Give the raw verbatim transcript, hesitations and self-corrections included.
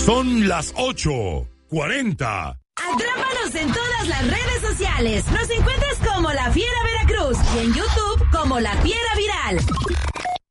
Son las ocho cuarenta. Atrápanos en todas las redes sociales. Nos encuentras como La Fiera Veracruz y en YouTube como La Fiera Viral.